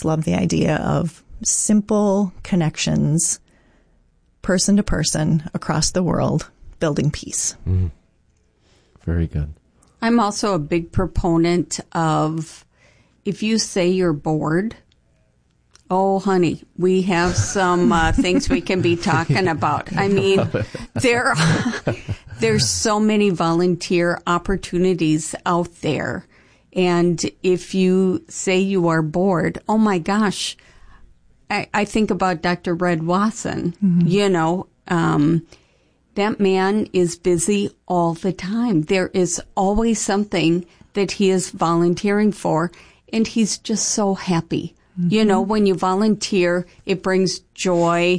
just love the idea of simple connections, person to person across the world, building peace. Mm. Very good. I'm also a big proponent of, if you say you're bored, oh, honey, we have some things we can be talking about. I mean, there's so many volunteer opportunities out there. And if you say you are bored, oh my gosh, I think about Dr. Red Wasson. Mm-hmm. That man is busy all the time. There is always something that he is volunteering for, and he's just so happy. Mm-hmm. When you volunteer, it brings joy,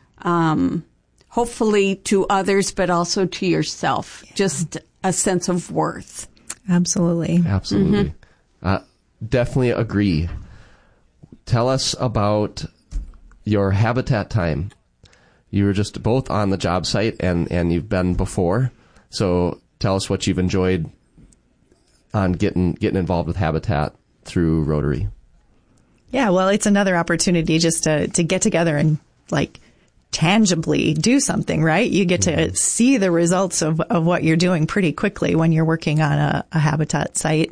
hopefully to others, but also to yourself. Yeah. Just a sense of worth. Absolutely. Absolutely. Mm-hmm. Definitely agree. Tell us about your Habitat time. You were just both on the job site and you've been before. So tell us what you've enjoyed on getting involved with Habitat through Rotary. Yeah, well, it's another opportunity just to get together and tangibly do something, right? You get to see the results of what you're doing pretty quickly when you're working on a Habitat site.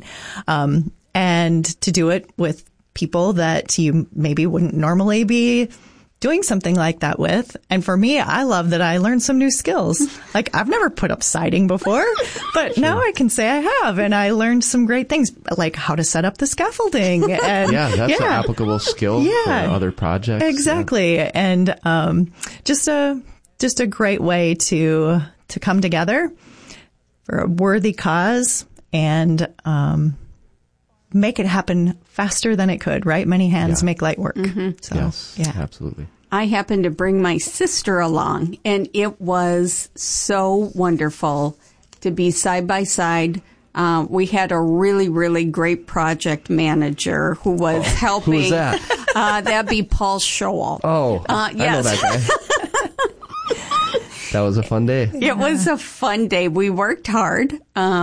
And to do it with people that you maybe wouldn't normally be doing something like that with. And for me, I love that I learned some new skills. I've never put up siding before, but now I can say I have. And I learned some great things, like how to set up the scaffolding. And that's an applicable skill for other projects. Exactly. Yeah. And just a great way to come together for a worthy cause and make it happen faster than it could, right? Many hands make light work. Mm-hmm. So, yes, absolutely. I happened to bring my sister along, and it was so wonderful to be side by side. We had a really, really great project manager who was helping. Who's that? That'd be Paul Scholl. Oh, yes. I know that guy. That was a fun day. It was a fun day. We worked hard.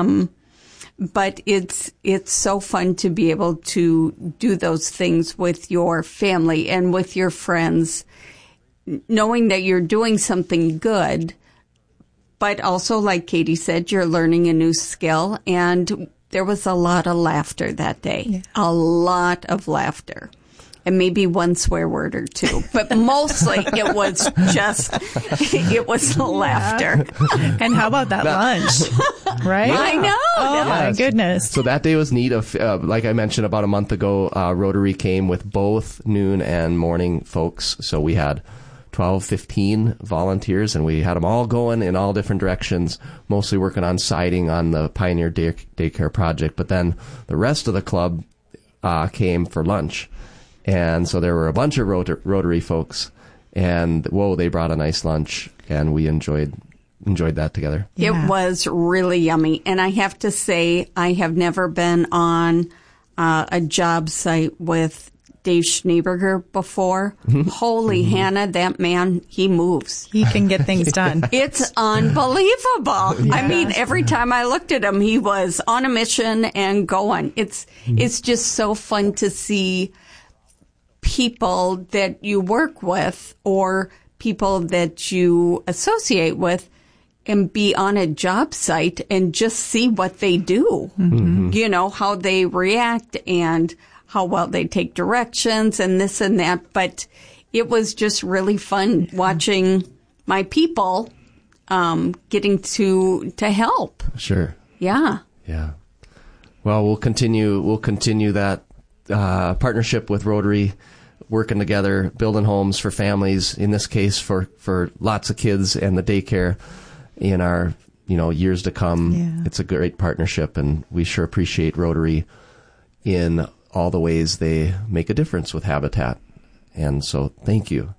But it's so fun to be able to do those things with your family and with your friends, knowing that you're doing something good, but also, like Katie said, you're learning a new skill. And there was a lot of laughter that day, a lot of laughter. And maybe one swear word or two, but mostly it was laughter. And how about that lunch, right? Yeah. I know. Oh, my goodness. So that day was neat. Like I mentioned about a month ago, Rotary came with both noon and morning folks. So we had 15 volunteers, and we had them all going in all different directions, mostly working on siding on the Pioneer Daycare project. But then the rest of the club came for lunch. And so there were a bunch of Rotary folks, and they brought a nice lunch, and we enjoyed that together. Yeah. It was really yummy. And I have to say, I have never been on a job site with Dave Schneeberger before. Holy Hannah, that man, he moves. He can get things done. It's unbelievable. Yeah. I mean, every time I looked at him, he was on a mission and going. It's just so fun to see people that you work with or people that you associate with and be on a job site and just see what they do, how they react and how well they take directions and this and that. But it was just really fun watching my people getting to help. Sure. Yeah. Yeah. Well, we'll continue that partnership with Rotary, working together, building homes for families, in this case for lots of kids and the daycare in our years to come. Yeah. It's a great partnership, and we sure appreciate Rotary in all the ways they make a difference with Habitat. And so thank you.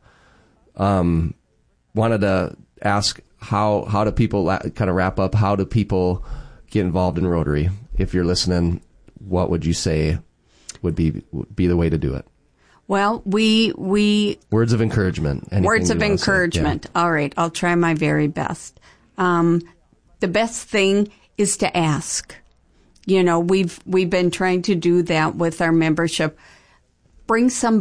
Wanted to ask how do people, kind of wrap up, how do people get involved in Rotary? If you're listening, what would you say would be the way to do it? Well, we words of encouragement. Words of encouragement. Yeah. All right, I'll try my very best. The best thing is to ask. We've been trying to do that with our membership. Bring some